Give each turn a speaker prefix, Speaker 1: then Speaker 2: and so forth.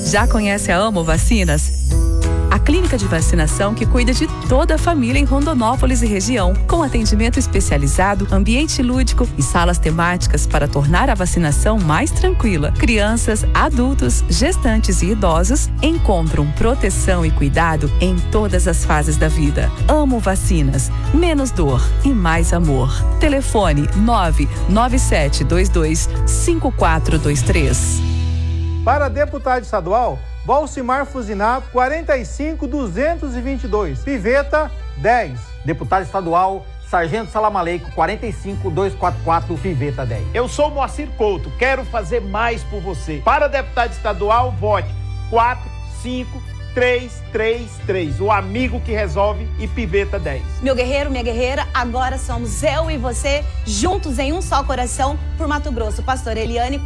Speaker 1: Já conhece a Amo Vacinas? A clínica de vacinação que cuida de toda a família em Rondonópolis e região, com atendimento especializado, ambiente lúdico e salas temáticas para tornar a vacinação mais tranquila. Crianças, adultos, gestantes e idosos encontram proteção e cuidado em todas as fases da vida. Amo Vacinas. Menos dor e mais amor. Telefone 997225423.
Speaker 2: Para deputado estadual, Valcimar Fusinato, 45222. Piveta, 10.
Speaker 3: Deputado estadual, Sargento Salamaleico, 45244, Piveta, 10.
Speaker 4: Eu sou Moacir Couto, quero fazer mais por você. Para deputado estadual, vote 45333. O amigo que resolve e Piveta, 10.
Speaker 5: Meu guerreiro, minha guerreira, agora somos eu e você, juntos em um só coração, por Mato Grosso. Pastor Eliane,